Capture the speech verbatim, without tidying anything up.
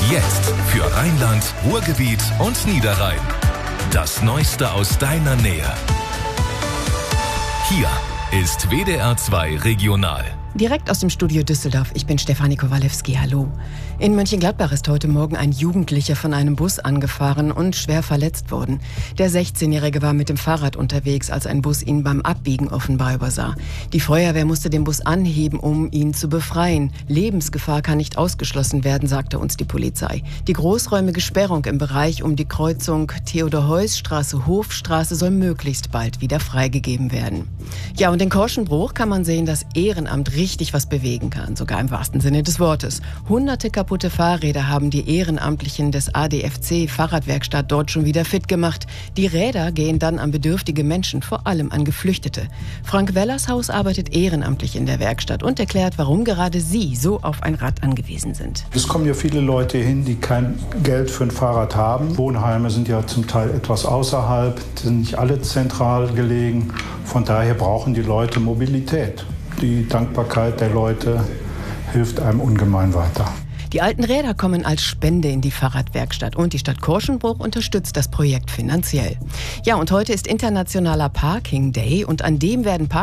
Jetzt für Rheinland, Ruhrgebiet und Niederrhein. Das Neueste aus deiner Nähe. Hier ist W D R zwei Regional. Direkt aus dem Studio Düsseldorf, ich bin Stefanie Kowalewski, hallo. In Mönchengladbach ist heute Morgen ein Jugendlicher von einem Bus angefahren und schwer verletzt worden. Der sechzehnjährige war mit dem Fahrrad unterwegs, als ein Bus ihn beim Abbiegen offenbar übersah. Die Feuerwehr musste den Bus anheben, um ihn zu befreien. Lebensgefahr kann nicht ausgeschlossen werden, sagte uns die Polizei. Die großräumige Sperrung im Bereich um die Kreuzung Theodor-Heuss-Straße-Hofstraße soll möglichst bald wieder freigegeben werden. Ja, und in Korschenbruch kann man sehen, dass Ehrenamt richtig was bewegen kann, sogar im wahrsten Sinne des Wortes. Hunderte kaputte Fahrräder haben die Ehrenamtlichen des A D F C Fahrradwerkstatt dort schon wieder fit gemacht. Die Räder gehen dann an bedürftige Menschen, vor allem an Geflüchtete. Frank Wellershaus arbeitet ehrenamtlich in der Werkstatt und erklärt, warum gerade sie so auf ein Rad angewiesen sind. Es kommen ja viele Leute hin, die kein Geld für ein Fahrrad haben. Wohnheime sind ja zum Teil etwas außerhalb, sind nicht alle zentral gelegen. Von daher brauchen die Leute Mobilität. Die Dankbarkeit der Leute hilft einem ungemein weiter. Die alten Räder kommen als Spende in die Fahrradwerkstatt und die Stadt Korschenbruch unterstützt das Projekt finanziell. Ja, und heute ist internationaler Parking Day und an dem werden Park